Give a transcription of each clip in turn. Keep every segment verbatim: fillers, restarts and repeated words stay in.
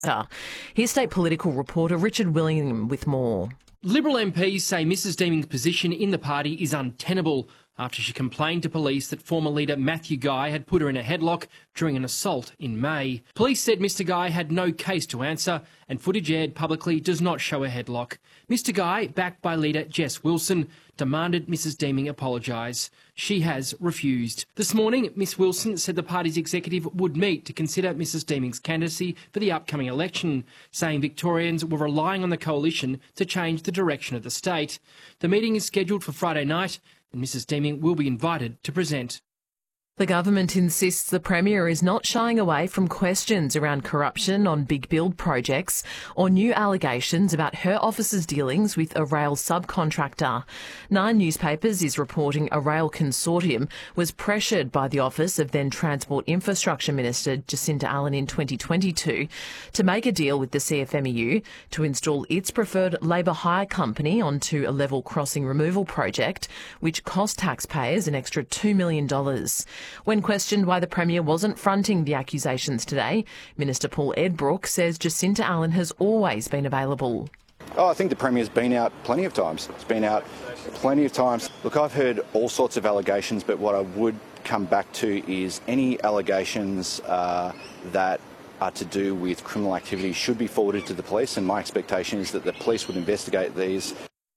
Here's state political reporter Richard Willingham with more. Liberal M Ps say Missus Deeming's position in the party is untenable after she complained to police that former leader Matthew Guy had put her in a headlock during an assault in May. Police said Mr Guy had no case to answer and footage aired publicly does not show a headlock. Mr Guy, backed by leader Jess Wilson, demanded Missus Deeming apologise. She has refused. This morning, Miss Wilson said the party's executive would meet to consider Missus Deeming's candidacy for the upcoming election, saying Victorians were relying on the coalition to change the direction of the state. The meeting is scheduled for Friday night and Missus Deeming will be invited to present. The government insists the Premier is not shying away from questions around corruption on big build projects or new allegations about her office's dealings with a rail subcontractor. Nine Newspapers is reporting a rail consortium was pressured by the office of then Transport Infrastructure Minister Jacinta Allen in twenty twenty-two to make a deal with the C F M E U to install its preferred labour hire company onto a level crossing removal project, which cost taxpayers an extra two million dollars. When questioned why the Premier wasn't fronting the accusations today, Minister Paul Edbrook says Jacinta Allen has always been available. Oh, I think the Premier's been out plenty of times. It's been out plenty of times. Look, I've heard all sorts of allegations, but what I would come back to is any allegations uh, that are to do with criminal activity should be forwarded to the police, and my expectation is that the police would investigate these.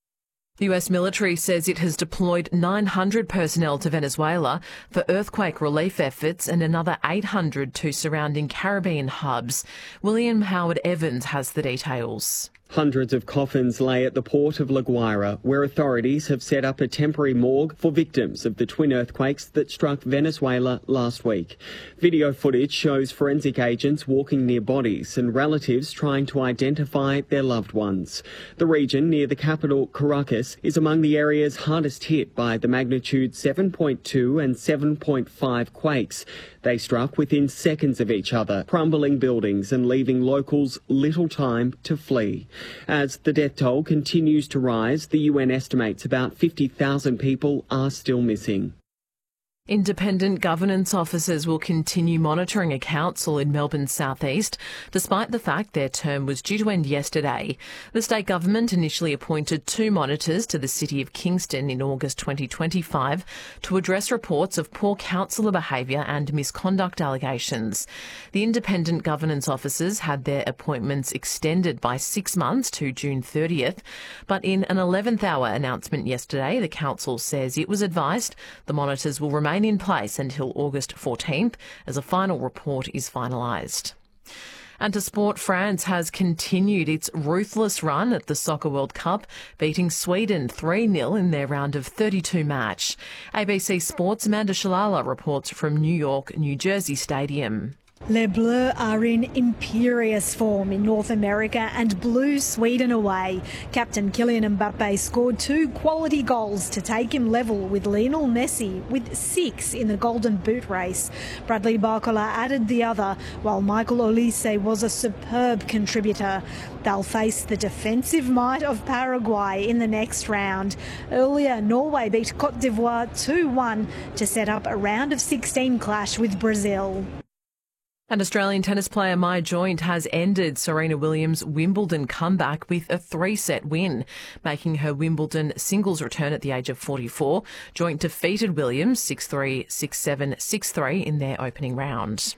The U S military says it has deployed nine hundred personnel to Venezuela for earthquake relief efforts and another eight hundred to surrounding Caribbean hubs. William Howard Evans has the details. Hundreds of coffins lay at the port of La Guaira, where authorities have set up a temporary morgue for victims of the twin earthquakes that struck Venezuela last week. Video footage shows forensic agents walking near bodies and relatives trying to identify their loved ones. The region near the capital, Caracas, is among the areas hardest hit by the magnitude seven point two and seven point five quakes. They struck within seconds of each other, crumbling buildings and leaving locals little time to flee. As the death toll continues to rise, the U N estimates about fifty thousand people are still missing. Independent governance officers will continue monitoring a council in Melbourne's southeast, despite the fact their term was due to end yesterday. The state government initially appointed two monitors to the City of Kingston in August twenty twenty-five to address reports of poor councillor behaviour and misconduct allegations. The independent governance officers had their appointments extended by six months to June thirtieth, but in an eleventh hour announcement yesterday, the council says it was advised the monitors will remain in place until August fourteenth as a final report is finalised. And to sport, France has continued its ruthless run at the Soccer World Cup, beating Sweden three nil in their round of thirty-two match. A B C Sports' Amanda Shalala reports from New York, New Jersey Stadium. Les Bleus are in imperious form in North America and blew Sweden away. Captain Kylian Mbappe scored two quality goals to take him level with Lionel Messi with six in the Golden Boot race. Bradley Barcola added the other, while Michael Olise was a superb contributor. They'll face the defensive might of Paraguay in the next round. Earlier, Norway beat Cote d'Ivoire two one to set up a round of sixteen clash with Brazil. And Australian tennis player Maya Joint has ended Serena Williams' Wimbledon comeback with a three-set win, making her Wimbledon singles return at the age of forty-four. Joint defeated Williams six three, six seven, six three in their opening round.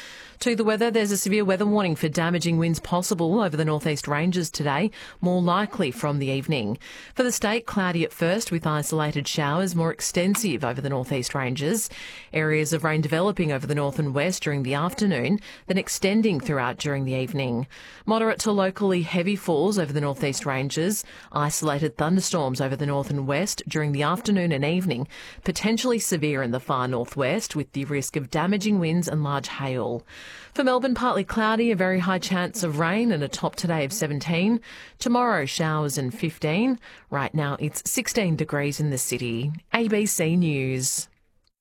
To the weather, there's a severe weather warning for damaging winds possible over the northeast ranges today, more likely from the evening. For the state, cloudy at first with isolated showers, more extensive over the northeast ranges. Areas of rain developing over the north and west during the afternoon, then extending throughout during the evening. Moderate to locally heavy falls over the northeast ranges, isolated thunderstorms over the north and west during the afternoon and evening, potentially severe in the far northwest with the risk of damaging winds and large hail. For Melbourne, partly cloudy, a very high chance of rain and a top today of seventeen. Tomorrow, showers and fifteen. Right now, it's sixteen degrees in the city. A B C News.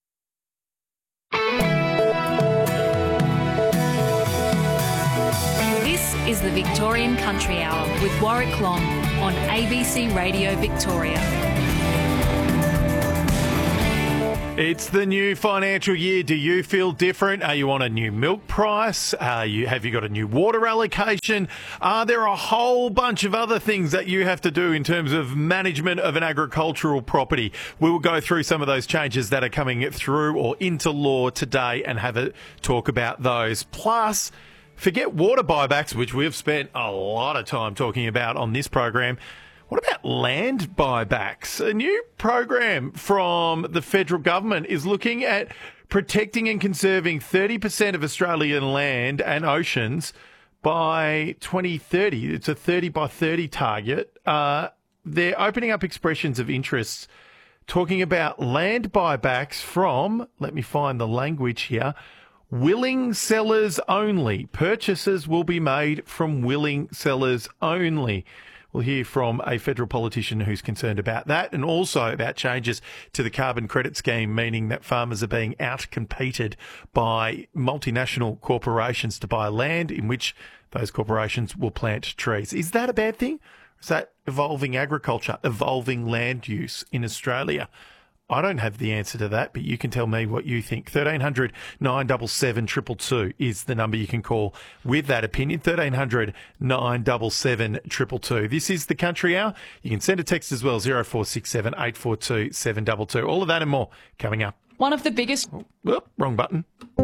This is the Victorian Country Hour with Warwick Long on A B C Radio Victoria. It's the new financial year. Do you feel different? Are you on a new milk price? Are you, have you got a new water allocation? Are there a whole bunch of other things that you have to do in terms of management of an agricultural property? We will go through some of those changes that are coming through or into law today and have a talk about those. Plus, forget water buybacks, which we've spent a lot of time talking about on this program. What about land buybacks? A new program from the federal government is looking at protecting and conserving thirty percent of Australian land and oceans by twenty thirty. It's a thirty by thirty target. Uh, they're opening up expressions of interest, talking about land buybacks from, let me find the language here, willing sellers only. Purchases will be made from willing sellers only. We'll hear from a federal politician who's concerned about that and also about changes to the carbon credit scheme, meaning that farmers are being out-competed by multinational corporations to buy land in which those corporations will plant trees. Is that a bad thing? Is that evolving agriculture, evolving land use in Australia? I don't have the answer to that, but you can tell me what you think. thirteen hundred nine seven seven two two two is the number you can call with that opinion. thirteen hundred nine seven seven two two two. This is the Country Hour. You can send a text as well, zero four six seven eight four two seven two two. All of that and more coming up. One of the biggest... Oh, whoop, wrong button.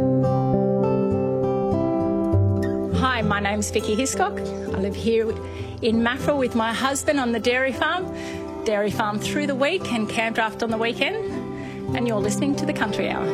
Hi, my name's Vicky Hiscock. I live here in Mackerel with my husband on the dairy farm. Dairy farm through the week and camp draft on the weekend, and you're listening to the Country Hour.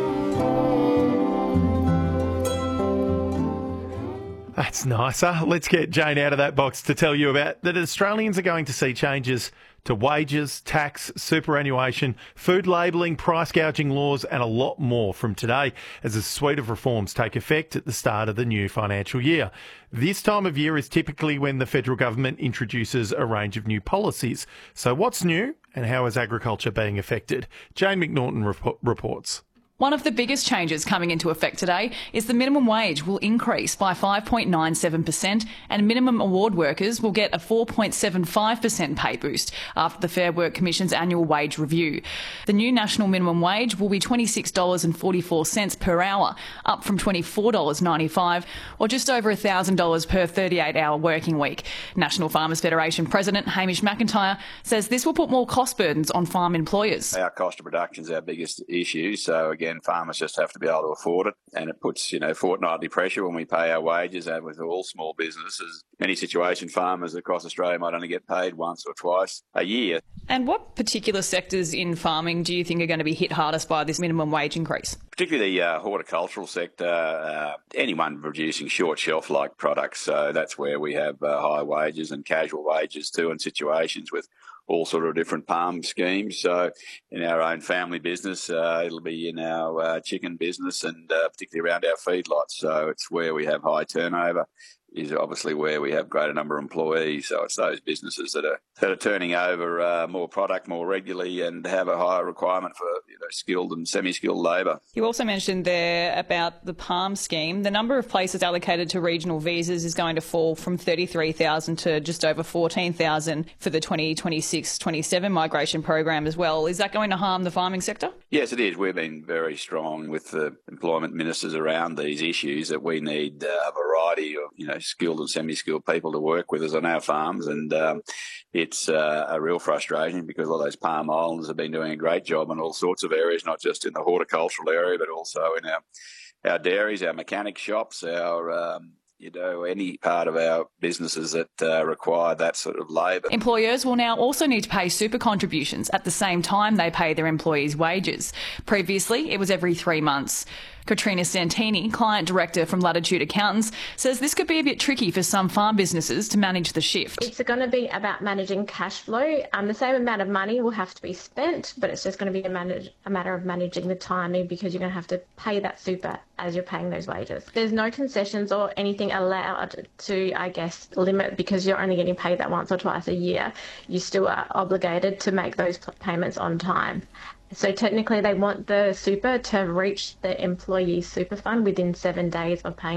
That's nicer. Let's get Jane out of that box to tell you about that Australians are going to see changes to wages, tax, superannuation, food labelling, price gouging laws and a lot more from today as a suite of reforms take effect at the start of the new financial year. This time of year is typically when the federal government introduces a range of new policies. So what's new and how is agriculture being affected? Jane McNaughton rep- reports. One of the biggest changes coming into effect today is the minimum wage will increase by five point nine seven percent and minimum award workers will get a four point seven five percent pay boost after the Fair Work Commission's annual wage review. The new national minimum wage will be twenty-six dollars forty-four per hour, up from twenty-four dollars ninety-five or just over one thousand dollars per thirty-eight hour working week. National Farmers Federation President Hamish McIntyre says this will put more cost burdens on farm employers. Our cost of production is our biggest issue, so again, farmers just have to be able to afford it, and it puts, you know, fortnightly pressure when we pay our wages, and with all small businesses. Many situation farmers across Australia might only get paid once or twice a year. And what particular sectors in farming do you think are going to be hit hardest by this minimum wage increase? Particularly the uh, horticultural sector, uh, anyone producing short shelf-like products. So that's where we have uh, high wages and casual wages too, in situations with all sort of different palm schemes. So in our own family business, uh, it'll be in our uh, chicken business and uh, particularly around our feedlots. So it's where we have high turnover, is obviously where we have greater number of employees. So it's those businesses that are that are turning over uh, more product more regularly and have a higher requirement for, you know, skilled and semi-skilled labour. You also mentioned there about the PALM scheme. The number of places allocated to regional visas is going to fall from thirty-three thousand to just over fourteen thousand for the twenty twenty-six twenty-seven migration program as well. Is that going to harm the farming sector? Yes, it is. We've been very strong with the employment ministers around these issues that we need uh, a variety of, you know, skilled and semi-skilled people to work with us on our farms, and um, it's uh, a real frustration because all those palm islands have been doing a great job in all sorts of areas, not just in the horticultural area, but also in our our dairies, our mechanic shops, our um, you know, any part of our businesses that uh, require that sort of labour. Employers will now also need to pay super contributions at the same time they pay their employees' wages. Previously, it was every three months. Katrina Santini, client director from Latitude Accountants, says this could be a bit tricky for some farm businesses to manage the shift. It's going to be about managing cash flow. Um, the same amount of money will have to be spent, but it's just going to be a, manage, a matter of managing the timing because you're going to have to pay that super as you're paying those wages. There's no concessions or anything allowed to, I guess, limit because you're only getting paid that once or twice a year. You still are obligated to make those payments on time. So technically they want the super to reach the employee super fund within seven days of payment.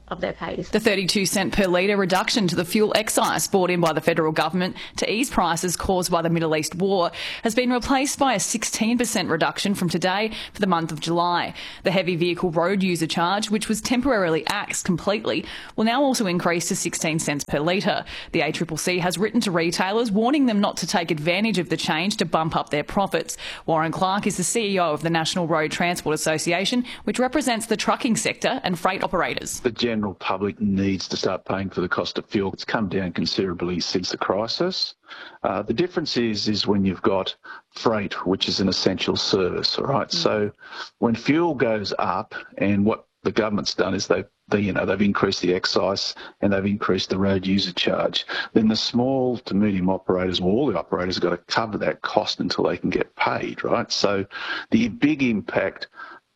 of their pays. The thirty-two cent per litre reduction to the fuel excise brought in by the federal government to ease prices caused by the Middle East war has been replaced by a sixteen percent reduction from today for the month of July. The heavy vehicle road user charge, which was temporarily axed completely, will now also increase to sixteen cents per litre. The A C C C has written to retailers warning them not to take advantage of the change to bump up their profits. Warren Clark is the C E O of the National Road Transport Association, which represents the trucking sector and freight operators. The general public needs to start paying for the cost of fuel. It's come down considerably since the crisis. Uh, the difference is is when you've got freight, which is an essential service, all right? Mm. So when fuel goes up, and what the government's done is they've They, you know, they've increased the excise and they've increased the road user charge. Then the small to medium operators, well, all the operators have got to cover that cost until they can get paid, right? So the big impact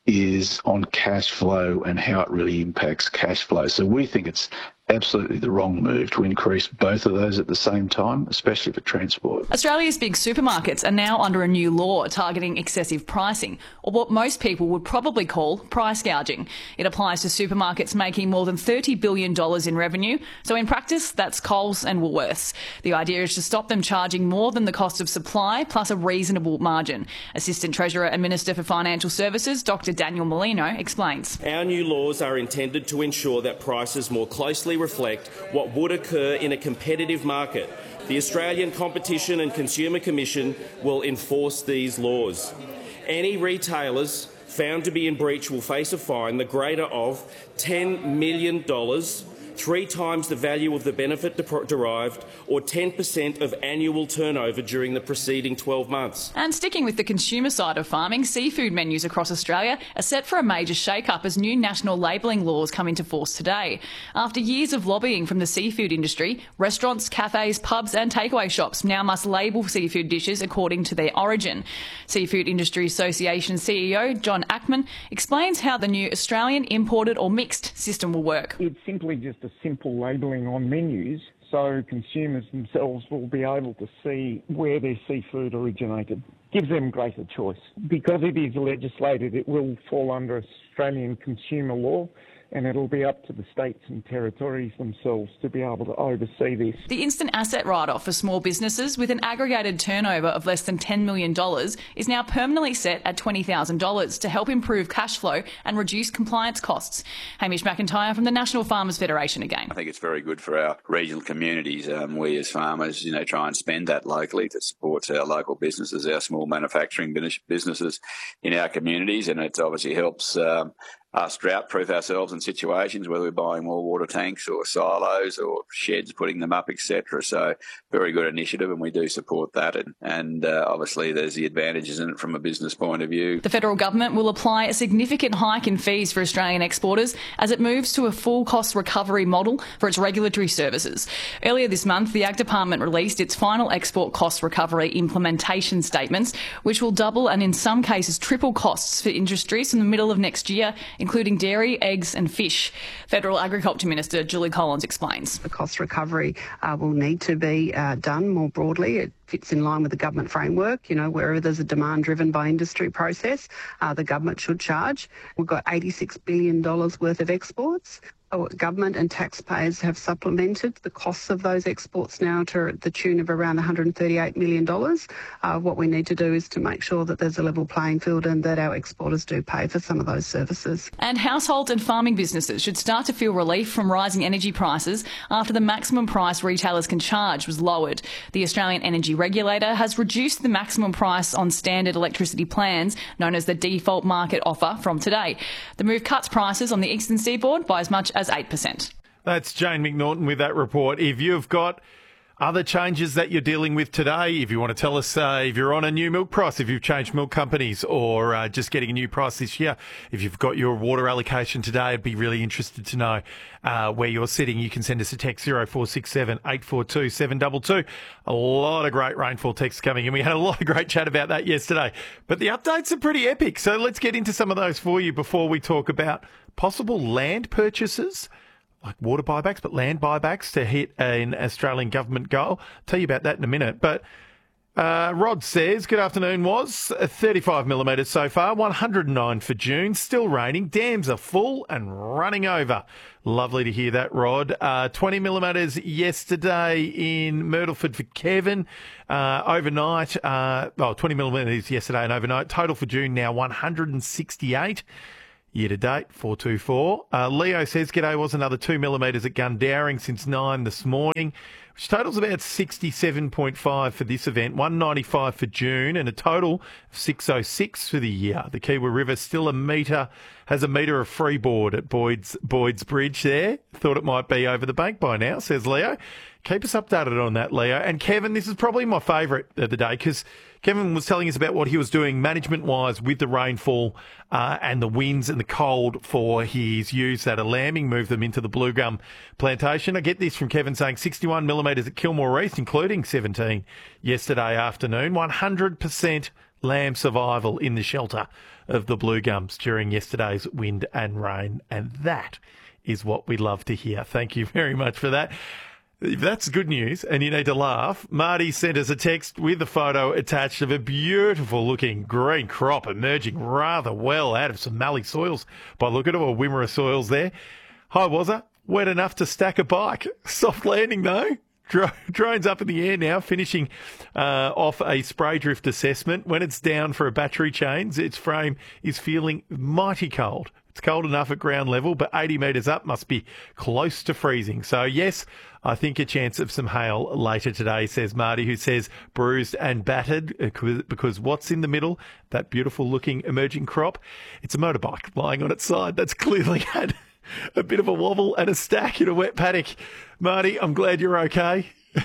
is on cash flow and how it really impacts cash flow. So we think it's absolutely the wrong move to increase both of those at the same time, especially for transport. Australia's big supermarkets are now under a new law targeting excessive pricing, or what most people would probably call price gouging. It applies to supermarkets making more than thirty billion dollars in revenue, so in practice that's Coles and Woolworths. The idea is to stop them charging more than the cost of supply plus a reasonable margin. Assistant Treasurer and Minister for Financial Services, Doctor Daniel Molino, explains. Our new laws are intended to ensure that prices more closely reflect what would occur in a competitive market. The Australian Competition and Consumer Commission will enforce these laws. Any retailers found to be in breach will face a fine the greater of ten million dollars, three times the value of the benefit de- derived, or ten percent of annual turnover during the preceding twelve months. And sticking with the consumer side of farming, seafood menus across Australia are set for a major shake-up as new national labelling laws come into force today. After years of lobbying from the seafood industry, restaurants, cafes, pubs and takeaway shops now must label seafood dishes according to their origin. Seafood Industry Association C E O John Ackman explains how the new Australian imported or mixed system will work. It's simply just a simple labelling on menus, so consumers themselves will be able to see where their seafood originated. Gives them greater choice. Because it is legislated, it will fall under Australian consumer law, and it'll be up to the states and territories themselves to be able to oversee this. The instant asset write-off for small businesses with an aggregated turnover of less than ten million dollars is now permanently set at twenty thousand dollars to help improve cash flow and reduce compliance costs. Hamish McIntyre from the National Farmers Federation again. I think it's very good for our regional communities. Um, we as farmers, you know, try and spend that locally to support our local businesses, our small manufacturing businesses in our communities, and it obviously helps um, us drought-proof ourselves in situations whether we're buying more water tanks or silos or sheds, putting them up, et cetera. So very good initiative, and we do support that. And, and uh, obviously there's the advantages in it from a business point of view. The federal government will apply a significant hike in fees for Australian exporters as it moves to a full cost recovery model for its regulatory services. Earlier this month, the Ag Department released its final export cost recovery implementation statements, which will double and in some cases triple costs for industries from the middle of next year, including dairy, eggs and fish. Federal Agriculture Minister Julie Collins explains. The cost recovery uh, will need to be uh, done more broadly. It fits in line with the government framework. You know, wherever there's a demand driven by industry process, uh, the government should charge. We've got eighty-six billion dollars worth of exports. Our government and taxpayers have supplemented the costs of those exports now to the tune of around one hundred thirty-eight million dollars. Uh, what we need to do is to make sure that there's a level playing field and that our exporters do pay for some of those services. And household and farming businesses should start to feel relief from rising energy prices after the maximum price retailers can charge was lowered. The Australian Energy Regulator has reduced the maximum price on standard electricity plans, known as the default market offer, from today. The move cuts prices on the eastern seaboard by as much as as eight percent. That's Jane McNaughton with that report. If you've got other changes that you're dealing with today, if you want to tell us uh, if you're on a new milk price, if you've changed milk companies or uh, just getting a new price this year, if you've got your water allocation today, I'd be really interested to know uh, where you're sitting. You can send us a text zero four six seven, eight four two, seven two two. A lot of great rainfall texts coming in. We had a lot of great chat about that yesterday. But the updates are pretty epic. So let's get into some of those for you before we talk about possible land purchases, like water buybacks, but land buybacks to hit an Australian government goal. I'll tell you about that in a minute. But Uh, Rod says, good afternoon, was thirty-five millimetres so far, one hundred nine for June, still raining, dams are full and running over. Lovely to hear that, Rod. Uh, twenty millimetres yesterday in Myrtleford for Kevin. Uh, overnight, uh, oh, twenty millimetres yesterday and overnight. Total for June now one hundred sixty-eight. Year to date, four two four. Uh, Leo says, g'day, was another two millimetres at Gundowring since nine this morning, which totals about sixty-seven point five for this event, one ninety-five for June, and a total of six oh six for the year. The Kiewa River still a metre, has a metre of freeboard at Boyd's, Boyd's Bridge there. Thought it might be over the bank by now, says Leo. Keep us updated on that, Leo. And Kevin, this is probably my favourite of the day because Kevin was telling us about what he was doing management-wise with the rainfall uh, and the winds and the cold for his ewes that are lambing, move them into the blue gum plantation. I get this from Kevin saying sixty-one millimetres at Kilmore East, including seventeen yesterday afternoon. one hundred percent lamb survival in the shelter of the blue gums during yesterday's wind and rain. And that is what we love to hear. Thank you very much for that. If that's good news and you need to laugh, Marty sent us a text with a photo attached of a beautiful looking green crop emerging rather well out of some mallee soils by look at it, or Wimmera soils there. Hi, Wazza. Wet enough to stack a bike. Soft landing though. Drone's up in the air now, finishing uh, off a spray drift assessment. When it's down for a battery change, its frame is feeling mighty cold. It's cold enough at ground level, but eighty metres up must be close to freezing. So, yes, I think a chance of some hail later today, says Marty, who says bruised and battered because what's in the middle, that beautiful-looking emerging crop, it's a motorbike lying on its side that's clearly had a bit of a wobble and a stack in a wet paddock. Marty, I'm glad you're okay.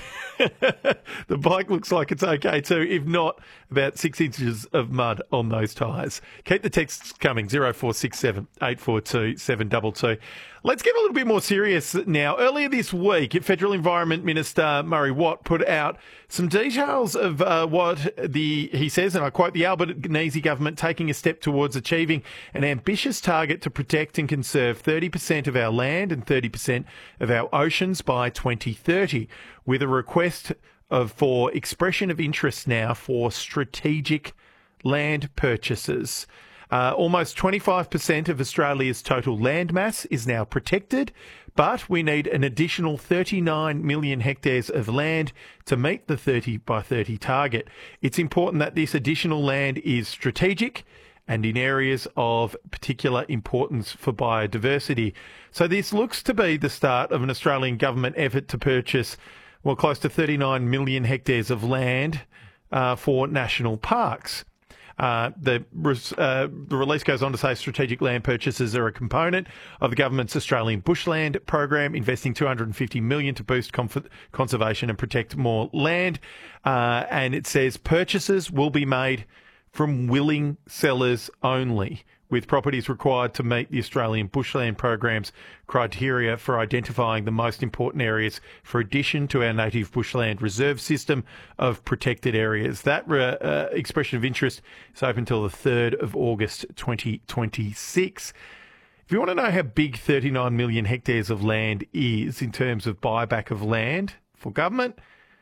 The bike looks like it's okay too, if not about six inches of mud on those tyres. Keep the texts coming, zero four six seven, eight four two, seven two two. Let's get a little bit more serious now. Earlier this week, Federal Environment Minister Murray Watt put out some details of uh, what the, he says, and I quote, the Albanese government taking a step towards achieving an ambitious target to protect and conserve thirty percent of our land and thirty percent of our oceans by twenty thirty, with a request of for expression of interest now for strategic land purchases. Uh, almost twenty-five percent of Australia's total land mass is now protected, but we need an additional thirty-nine million hectares of land to meet the thirty by thirty target. It's important that this additional land is strategic and in areas of particular importance for biodiversity. So this looks to be the start of an Australian government effort to purchase, well, close to thirty-nine million hectares of land uh, for national parks. Uh, the, uh, the release goes on to say strategic land purchases are a component of the government's Australian Bushland program, investing two hundred fifty million dollars to boost conf- conservation and protect more land. Uh, and it says purchases will be made from willing sellers only, with properties required to meet the Australian Bushland program's criteria for identifying the most important areas for addition to our native bushland reserve system of protected areas. That uh, expression of interest is open until the third of August twenty twenty-six. If you want to know how big thirty-nine million hectares of land is in terms of buyback of land for government,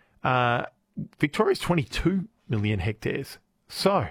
uh, Victoria's twenty-two million hectares. So,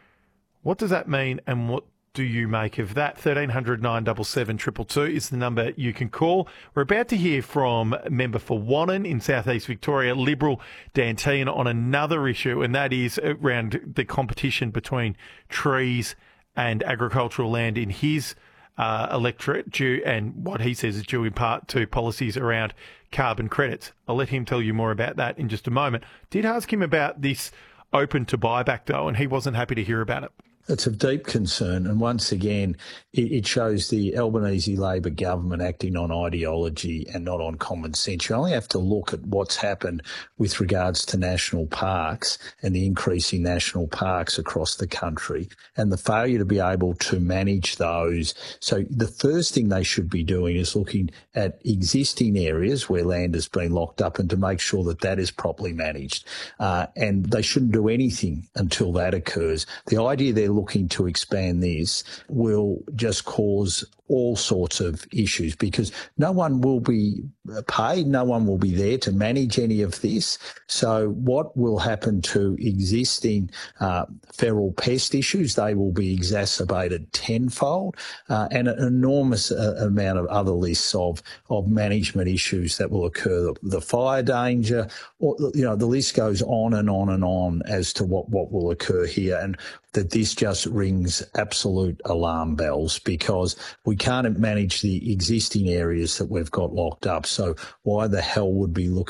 what does that mean, and what do you make of that? thirteen hundred, nine seven seven, two two two is the number you can call. We're about to hear from member for Wannon in southeast Victoria, Liberal Dan Tehan, on another issue, and that is around the competition between trees and agricultural land in his uh, electorate, due, and what he says is due in part to policies around carbon credits. I'll let him tell you more about that in just a moment. Did ask him about this open to buyback, though, and he wasn't happy to hear about it. It's of deep concern, and once again, it, it shows the Albanese Labor government acting on ideology and not on common sense. You only have to look at what's happened with regards to national parks and the increase in national parks across the country and the failure to be able to manage those. So the first thing they should be doing is looking at existing areas where land has been locked up and to make sure that that is properly managed. Uh, and they shouldn't do anything until that occurs. The idea they're looking to expand this will just cause all sorts of issues, because no one will be paid, no one will be there to manage any of this. So what will happen to existing uh, feral pest issues? They will be exacerbated tenfold, uh, and an enormous uh, amount of other lists of, of management issues that will occur, the, the fire danger, or, you know, the list goes on and on and on as to what, what will occur here. And that this just rings absolute alarm bells, because we can't manage the existing areas that we've got locked up. So why the hell would we look